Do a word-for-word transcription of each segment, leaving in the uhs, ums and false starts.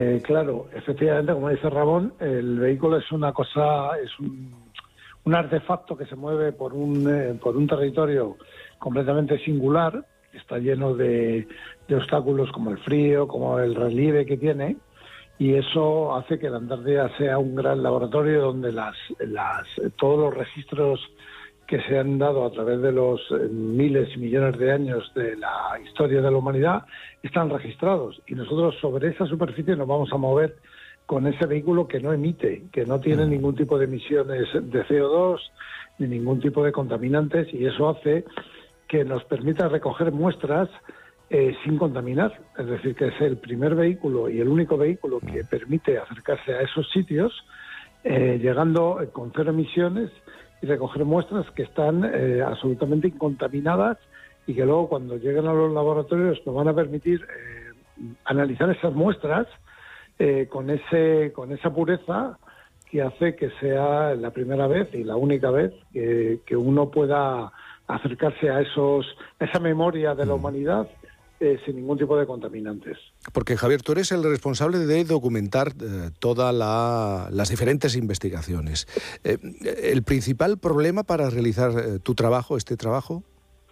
Eh, claro, efectivamente, como dice Ramón, el vehículo es una cosa, es un, un artefacto que se mueve por un, eh, por un territorio completamente singular, que está lleno de, de obstáculos como el frío, como el relieve que tiene, y eso hace que la Antártida sea un gran laboratorio donde las, las, todos los registros que se han dado a través de los eh, miles y millones de años de la historia de la humanidad están registrados, y nosotros sobre esa superficie nos vamos a mover con ese vehículo que no emite, que no tiene ningún tipo de emisiones de C O dos ni ningún tipo de contaminantes, y eso hace que nos permita recoger muestras eh, sin contaminar. Es decir, que es el primer vehículo y el único vehículo que permite acercarse a esos sitios eh, llegando con cero emisiones y recoger muestras que están eh, absolutamente incontaminadas, y que luego cuando lleguen a los laboratorios nos van a permitir eh, analizar esas muestras eh, con ese con esa pureza que hace que sea la primera vez y la única vez que, que uno pueda acercarse a esos a esa memoria de la humanidad eh, sin ningún tipo de contaminantes. Porque, Javier, tú eres el responsable de documentar eh, todas la, las diferentes investigaciones. Eh, ¿El principal problema para realizar eh, tu trabajo, este trabajo?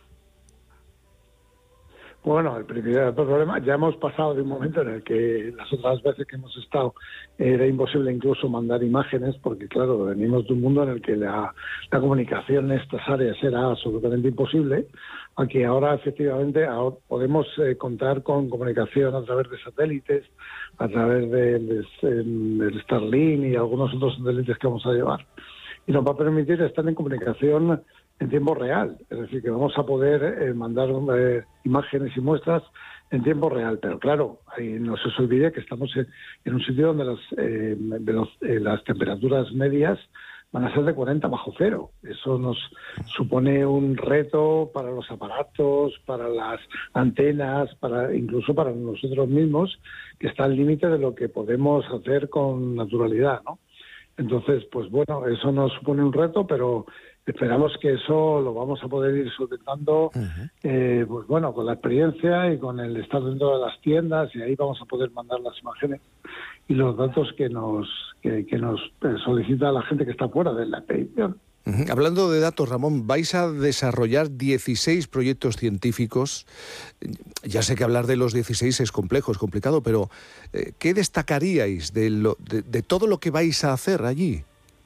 Bueno, el principal problema, ya hemos pasado de un momento en el que las otras veces que hemos estado era imposible incluso mandar imágenes, porque claro, venimos de un mundo en el que la, la comunicación en estas áreas era absolutamente imposible, aquí ahora efectivamente ahora podemos eh, contar con comunicación a través de satélites, a través del de, de Starlink y algunos otros satélites que vamos a llevar, y nos va a permitir estar en comunicación en tiempo real, es decir, que vamos a poder eh, mandar eh, imágenes y muestras en tiempo real. Pero claro, ahí no se os olvide que estamos en, en un sitio donde las, eh, de los, eh, las temperaturas medias van a ser de cuarenta bajo cero. Eso nos supone un reto para los aparatos, para las antenas, para incluso para nosotros mismos, que está al límite de lo que podemos hacer con naturalidad, ¿no? Entonces, pues bueno, eso nos supone un reto, pero esperamos que eso lo vamos a poder ir solventando, uh-huh. eh, pues bueno, con la experiencia y con el estar dentro de las tiendas, y ahí vamos a poder mandar las imágenes y los datos que nos que, que nos solicita la gente que está fuera de la expedición. Uh-huh. Hablando de datos, Ramón, vais a desarrollar dieciséis proyectos científicos. Ya sé que hablar de los dieciséis es complejo, es complicado, pero eh, ¿qué destacaríais de, lo, de, de todo lo que vais a hacer allí?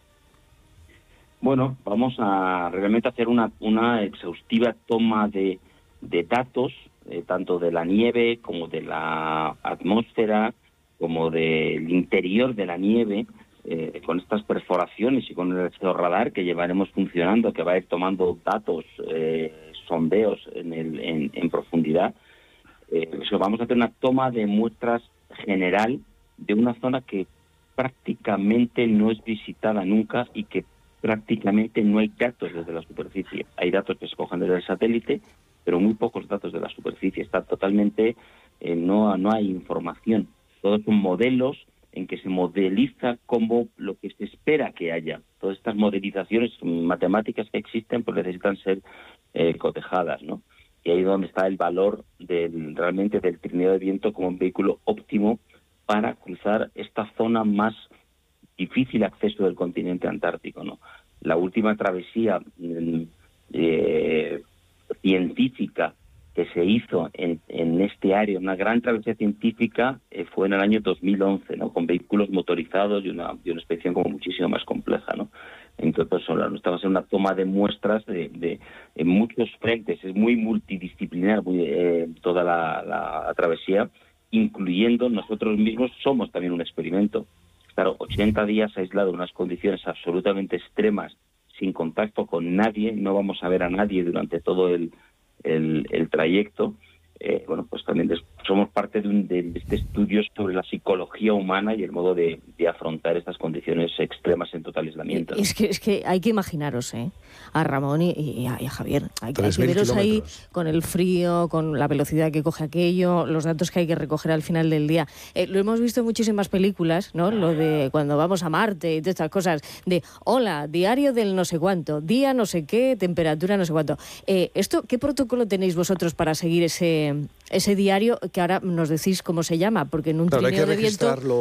Bueno, vamos a realmente hacer una, una exhaustiva toma de, de datos, eh, tanto de la nieve como de la atmósfera, como del interior de la nieve, eh, con estas perforaciones y con el radar que llevaremos funcionando, que va a ir tomando datos, eh, sondeos en, el, en, en profundidad. Eh, eso, vamos a hacer una toma de muestras general de una zona que prácticamente no es visitada nunca y que prácticamente no hay datos desde la superficie. Hay datos que se cogen desde el satélite, pero muy pocos datos de la superficie. Está totalmente, eh, no, no hay información. Todos son modelos en que se modeliza como lo que se espera que haya. Todas estas modelizaciones matemáticas que existen pues necesitan ser eh, cotejadas, ¿no? Y ahí es donde está el valor del, realmente del trineo de viento como un vehículo óptimo para cruzar esta zona más difícil acceso del continente antártico, ¿no? La última travesía eh, científica que se hizo en, en este área, una gran travesía científica, eh, fue en el año dos mil once, ¿no? Con vehículos motorizados y una, y una expedición como muchísimo más compleja, ¿no? Entonces, nuestra va a ser una toma de muestras de, de, en muchos frentes, es muy multidisciplinar muy, eh, toda la, la, la travesía, incluyendo nosotros mismos somos también un experimento. Claro, ochenta días aislado en unas condiciones absolutamente extremas, sin contacto con nadie, no vamos a ver a nadie durante todo el, el, el trayecto. Eh, bueno, pues también des, somos parte de, un, de este estudio sobre la psicología humana y el modo de, de afrontar estas condiciones extremas en total aislamiento, ¿no? Es que, es que hay que imaginaros, ¿eh? A Ramón y, y, a, y a Javier. Hay, hay que veros ahí con el frío, con la velocidad que coge aquello, los datos que hay que recoger al final del día. Eh, lo hemos visto en muchísimas películas, ¿no? Lo de cuando vamos a Marte y todas estas cosas, de hola, diario del no sé cuánto, día no sé qué, temperatura no sé cuánto. Eh, esto, ¿qué protocolo tenéis vosotros para seguir ese, ese diario que ahora nos decís cómo se llama? Porque en un claro, trineo de viento